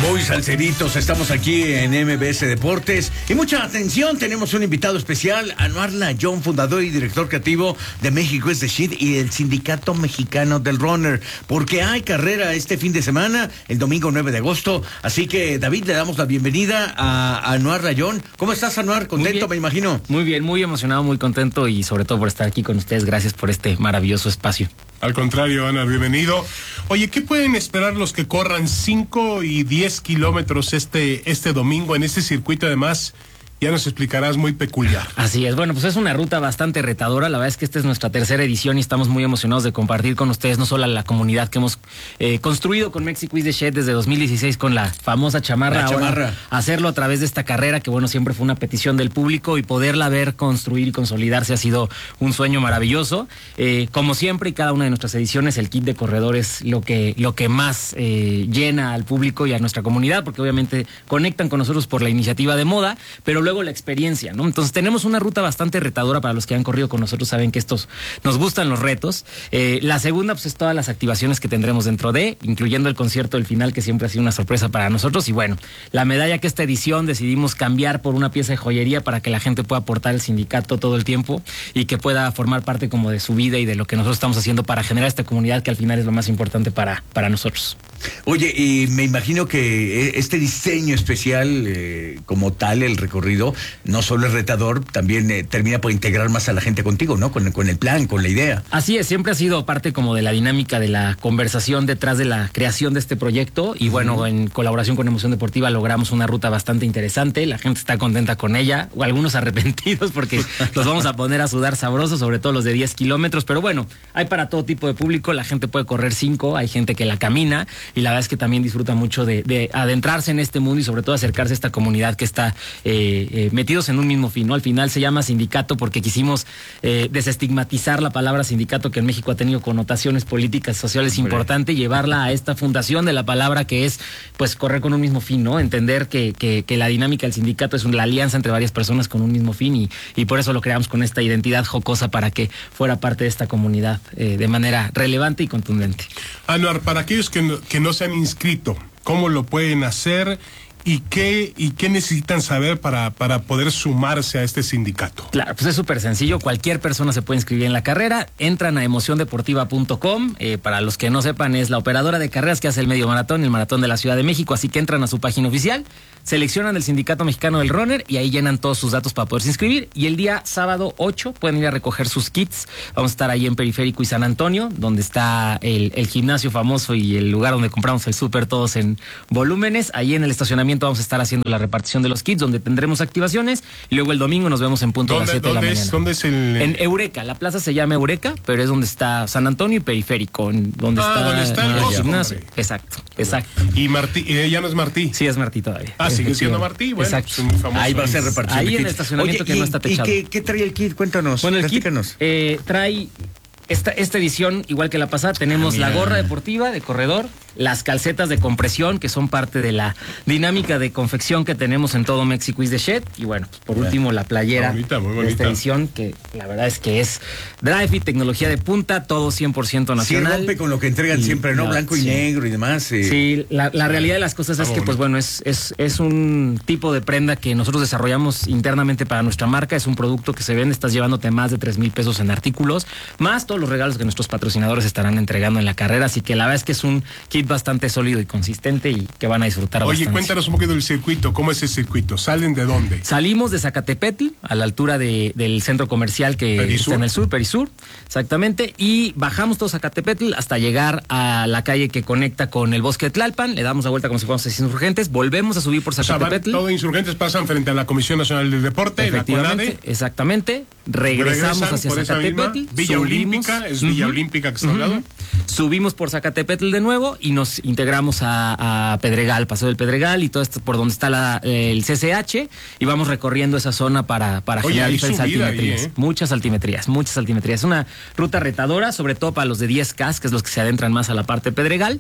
Muy salseritos, estamos aquí en MBS Deportes y mucha atención, tenemos un invitado especial, Anuar Layón, fundador y director creativo de México is the Shit y el Sindicato Mexicano del Runner, porque hay carrera este fin de semana, el domingo 9 de agosto, así que David, le damos la bienvenida a Anuar Layón. ¿Cómo estás, Anuar? Contento, me imagino. Muy bien, muy emocionado, muy contento y sobre todo por estar aquí con ustedes. Gracias por este maravilloso espacio. Al contrario, Ana, bienvenido. Oye, ¿qué pueden esperar los que corran 5 y 10 kilómetros este domingo en este circuito? Además, ya nos explicarás, muy peculiar. Así es, bueno, pues es una ruta bastante retadora. La verdad es que esta es nuestra tercera edición y estamos muy emocionados de compartir con ustedes no solo la comunidad que hemos construido con México is the Shit desde 2016 con la famosa chamarra. Ahora hacerlo a través de esta carrera que, bueno, siempre fue una petición del público y poderla ver construir y consolidarse ha sido un sueño maravilloso. Como siempre y cada una de nuestras ediciones, el kit de corredor es lo que más llena al público y a nuestra comunidad, porque obviamente conectan con nosotros por la iniciativa de moda, pero luego la experiencia, ¿no? Entonces tenemos una ruta bastante retadora. Para los que han corrido con nosotros saben que nos gustan los retos. La segunda, pues, es todas las activaciones que tendremos dentro de, incluyendo el concierto del final, que siempre ha sido una sorpresa para nosotros. Y bueno, la medalla que esta edición decidimos cambiar por una pieza de joyería para que la gente pueda aportar al sindicato todo el tiempo y que pueda formar parte como de su vida y de lo que nosotros estamos haciendo para generar esta comunidad que al final es lo más importante para nosotros. Oye, y me imagino que este diseño especial, como tal, el recorrido, no solo es retador, también termina por integrar más a la gente contigo, ¿no? Con el plan, con la idea. Así es, siempre ha sido parte como de la dinámica de la conversación detrás de la creación de este proyecto y bueno, en colaboración con Emoción Deportiva logramos una ruta bastante interesante, la gente está contenta con ella, o algunos arrepentidos porque los vamos a poner a sudar sabrosos, sobre todo los de 10 kilómetros, pero bueno, hay para todo tipo de público, la gente puede correr 5, hay gente que la camina y la verdad es que también disfruta mucho de adentrarse en este mundo y sobre todo acercarse a esta comunidad que está metidos en un mismo fin, ¿no? Al final se llama sindicato porque quisimos desestigmatizar la palabra sindicato, que en México ha tenido connotaciones políticas, sociales importantes, llevarla a esta fundación de la palabra que es, pues, correr con un mismo fin, ¿no? Entender que la dinámica del sindicato es la alianza entre varias personas con un mismo fin y por eso lo creamos con esta identidad jocosa para que fuera parte de esta comunidad de manera relevante y contundente. Anuar, para aquellos que no se han inscrito, ¿cómo lo pueden hacer? ¿Y qué necesitan saber para poder sumarse a este sindicato? Claro, pues es súper sencillo. Cualquier persona se puede inscribir en la carrera. Entran a emociondeportiva.com. Para los que no sepan, es la operadora de carreras que hace el medio maratón y el maratón de la Ciudad de México. Así que entran a su página oficial, seleccionan el Sindicato Mexicano del Runner y ahí llenan todos sus datos para poderse inscribir. Y el día sábado 8 pueden ir a recoger sus kits. Vamos a estar ahí en Periférico y San Antonio, donde está el gimnasio famoso y el lugar donde compramos el súper todos en volúmenes. Ahí en el estacionamiento vamos a estar haciendo la repartición de los kits, donde tendremos activaciones y luego el domingo nos vemos en punto a las 7 de la mañana. ¿Dónde es el...? En Eureka, la plaza se llama Eureka, pero es donde está San Antonio y Periférico, donde está el gimnasio. Exacto. ¿Y Martí? ¿Ya no es Martí? Sí, es Martí todavía. Sigue siendo Martí, bueno, exacto. Pues muy famoso. Ahí va a ser repartición. Ahí en el estacionamiento. Oye, que no está techado. ¿Y qué trae el kit? Cuéntanos. Bueno, el platícanos. kit trae esta edición, igual que la pasada, tenemos la gorra deportiva de corredor, las calcetas de compresión, que son parte de la dinámica de confección que tenemos en todo México is the Shit. Y bueno, pues por último, la playera muy bonita. de esta edición, que la verdad es que es Dry Fit, tecnología de punta, todo 100% nacional. Sí, rompe con lo que entregan siempre, ¿no? Blanco y negro y demás. Sí, la realidad de las cosas es que, pues bueno, es un tipo de prenda que nosotros desarrollamos internamente para nuestra marca. Es un producto que se vende, estás llevándote más de 3,000 pesos en artículos, más todos los regalos que nuestros patrocinadores estarán entregando en la carrera. Así que la verdad es que es un kit bastante sólido y consistente y que van a disfrutar bastante. Oye, cuéntanos un poquito del circuito. ¿Cómo es el circuito? ¿Salen de dónde? Salimos de Zacatepetl, a la altura del centro comercial que está en el sur, Perisur, exactamente, y bajamos todo Zacatepetl hasta llegar a la calle que conecta con el Bosque de Tlalpan, le damos la vuelta como si fuéramos Insurgentes, volvemos a subir por Zacatepetl. O sea, todos Insurgentes pasan frente a la Comisión Nacional del Deporte, efectivamente, la CONADE. Exactamente, regresamos hacia Zacatepetl. Villa Olímpica, es Villa Olímpica que se ha hablado. Subimos por Zacatepetl de nuevo y nos integramos a Pedregal, Paseo del Pedregal y todo esto por donde está el CCH y vamos recorriendo esa zona para generar diferentes altimetrías. Muchas altimetrías. Es una ruta retadora, sobre todo para los de 10K, que es los que se adentran más a la parte de Pedregal.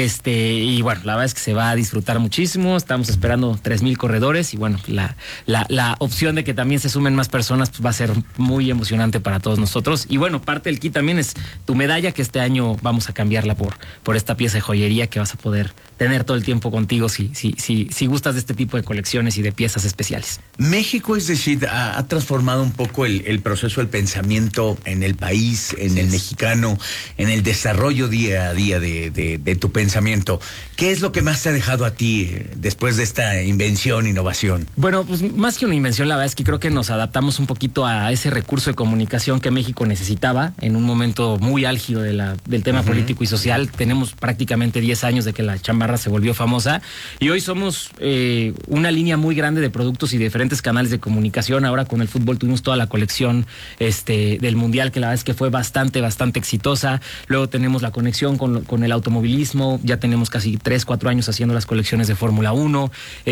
Y bueno, la verdad es que se va a disfrutar muchísimo. Estamos esperando 3,000 corredores y bueno, la opción de que también se sumen más personas pues va a ser muy emocionante para todos nosotros. Y bueno, parte del kit también es tu medalla, que este año vamos a cambiarla por esta pieza de joyería que vas a poder tener todo el tiempo contigo si gustas de este tipo de colecciones y de piezas especiales. México es decir, ha transformado un poco el proceso del pensamiento en el país, en el mexicano, en el desarrollo día a día de tu pensamiento. ¿Qué es lo que más te ha dejado a ti después de esta invención, innovación? Bueno, pues más que una invención, la verdad es que creo que nos adaptamos un poquito a ese recurso de comunicación que México necesitaba en un momento muy álgido del tema político y social. Tenemos prácticamente 10 años de que la chamarra se volvió famosa y hoy somos una línea muy grande de productos y diferentes canales de comunicación. Ahora con el fútbol tuvimos toda la colección del Mundial, que la verdad es que fue bastante exitosa. Luego tenemos la conexión con el automovilismo, ya tenemos casi 3-4 años haciendo las colecciones de Fórmula 1,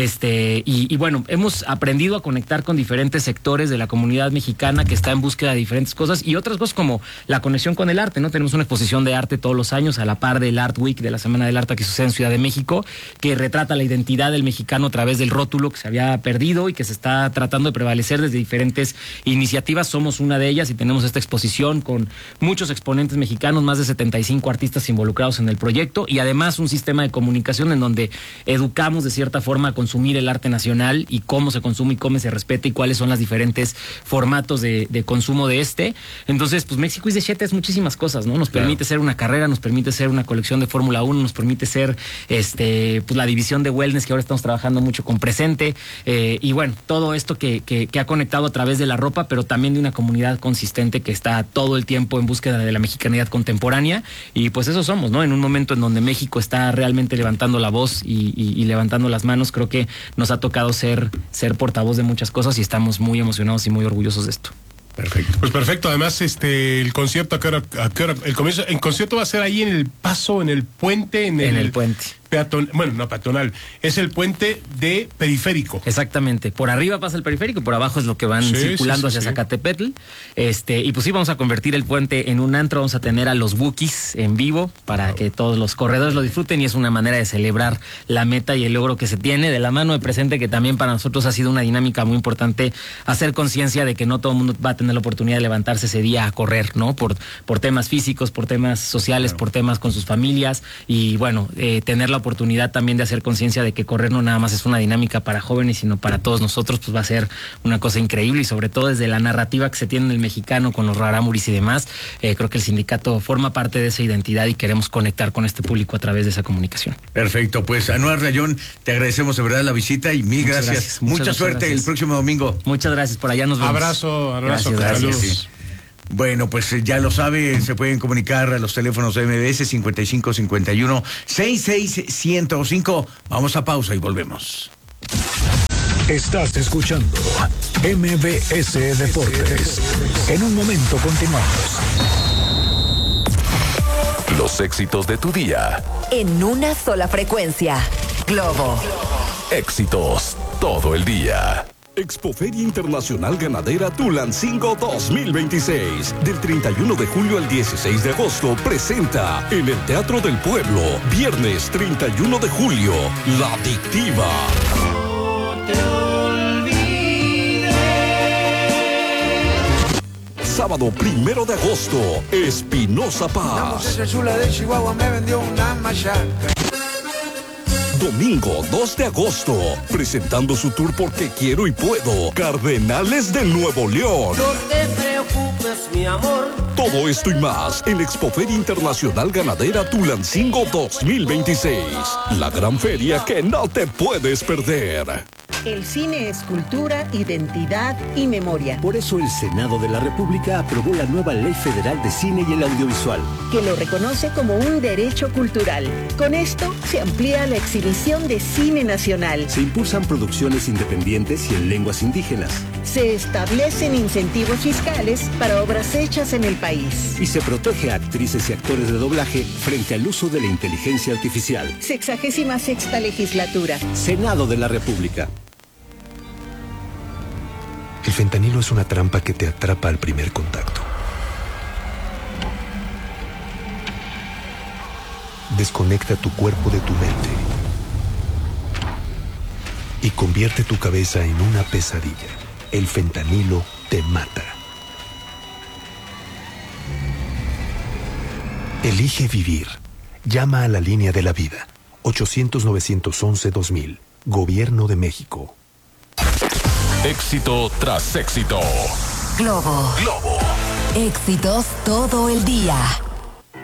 y bueno, hemos aprendido a conectar con diferentes sectores de la comunidad mexicana que está en búsqueda de diferentes cosas y otras cosas como la conexión con el arte, ¿no? Tenemos una exposición de arte todos los años a la par del Art Week, de la Semana del Arte que sucede en Ciudad de México, que retrata la identidad del mexicano a través del rótulo que se había perdido y que se está tratando de prevalecer desde diferentes iniciativas. Somos una de ellas y tenemos esta exposición con muchos exponentes mexicanos, más de 75 artistas involucrados en el proyecto y además un sistema de comunicación en donde educamos de cierta forma a consumir el arte nacional y cómo se consume y cómo se respeta y cuáles son los diferentes formatos de consumo de este. Entonces, pues México is the Shit es muchísimas cosas, ¿no? Nos permite ser una carrera, nos permite ser una colección de Fórmula 1, nos permite ser pues la división de wellness que ahora estamos trabajando mucho con Presente, y bueno, todo esto que ha conectado a través de la ropa, pero también de una comunidad consistente que está todo el tiempo en búsqueda de la mexicanidad contemporánea, y pues eso somos, ¿no? En un momento en donde México está realmente levantando la voz y levantando las manos, creo que nos ha tocado ser portavoz de muchas cosas y estamos muy emocionados y muy orgullosos de esto. Perfecto. Pues perfecto. Además, el concierto, ¿a qué hora? El comienzo, el concierto va a ser ahí en el paso, en el puente, en el puente. Bueno, no peatonal, es el puente de Periférico. Exactamente, por arriba pasa el Periférico, por abajo es lo que van circulando hacia Zacatepetl, y pues sí, vamos a convertir el puente en un antro, vamos a tener a los Wookiees en vivo para que todos los corredores lo disfruten y es una manera de celebrar la meta y el logro que se tiene de la mano de Presente, que también para nosotros ha sido una dinámica muy importante, hacer conciencia de que no todo el mundo va a tener la oportunidad de levantarse ese día a correr, ¿no? Por temas físicos, por temas sociales, por temas con sus familias y bueno, tener la oportunidad también de hacer conciencia de que correr no nada más es una dinámica para jóvenes, sino para todos nosotros, pues va a ser una cosa increíble y sobre todo desde la narrativa que se tiene en el mexicano con los rarámuris y demás, creo que el sindicato forma parte de esa identidad y queremos conectar con este público a través de esa comunicación. Perfecto, pues Anuar Rayón, te agradecemos de verdad la visita y mil gracias. Mucha suerte el próximo domingo. Muchas gracias, por allá nos vemos. Abrazo, gracias. Sí. Bueno, pues ya lo sabe, se pueden comunicar a los teléfonos de MBS 5551 66 Vamos a pausa y volvemos. Estás escuchando MBS Deportes. En un momento continuamos. Los éxitos de tu día. En una sola frecuencia. Globo. Éxitos todo el día. Expoferia Internacional Ganadera Tulancingo 2026. Del 31 de julio al 16 de agosto presenta en el Teatro del Pueblo. Viernes 31 de julio, La Adictiva. Sábado 1 de agosto, Espinosa Paz. La muchacha chula de Chihuahua me vendió una machaca. Domingo 2 de agosto, presentando su tour Porque Quiero y Puedo, Cardenales de Nuevo León. No te preocupes, mi amor. Todo esto y más en Expoferia Internacional Ganadera Tulancingo 2026. La gran feria que no te puedes perder. El cine es cultura, identidad y memoria. Por eso el Senado de la República aprobó la nueva Ley Federal de Cine y el Audiovisual, que lo reconoce como un derecho cultural. Con esto se amplía la exhibición de cine nacional. Se impulsan producciones independientes y en lenguas indígenas. Se establecen incentivos fiscales para obras hechas en el país. Y se protege a actrices y actores de doblaje frente al uso de la inteligencia artificial. 66ª legislatura. Senado de la República. El fentanilo es una trampa que te atrapa al primer contacto. Desconecta tu cuerpo de tu mente y convierte tu cabeza en una pesadilla. El fentanilo te mata. Elige vivir. Llama a la línea de la vida. 800-911-2000. Gobierno de México. Éxito tras éxito. Globo. Éxitos todo el día.